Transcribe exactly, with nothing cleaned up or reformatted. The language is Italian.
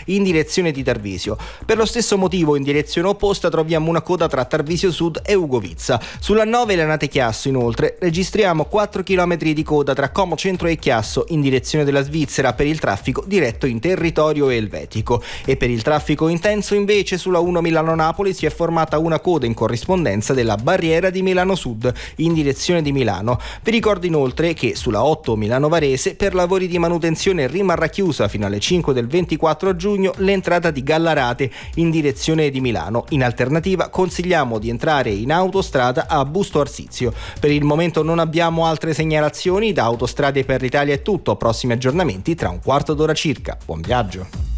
in direzione di Tarvisio. Per lo stesso motivo in direzione opposta troviamo una coda tra Tarvisio Sud e Ugovizza. Sulla nove Lanate Chiasso inoltre registriamo quattro chilometri di coda tra Como Centro e Chiasso in direzione della Svizzera per il traffico diretto in territorio elvetico. E per il traffico intenso invece sulla uno Milano-Napoli si è formata una coda in corrispondenza della barriera di Milano Sud in direzione di Milano. Vi ricordo inoltre che sulla otto Milano-Varese per lavori di manutenzione rimarrà chiusa fino alle cinque del ventiquattro giugno l'entrata di Gallarate in direzione di Milano. In alternativa consigliamo di entrare in autostrada a Busto Arsizio. Per il momento non abbiamo altre segnalazioni, da Autostrade per l'Italia è tutto, prossimi aggiornamenti tra un quarto d'ora circa. Buon viaggio.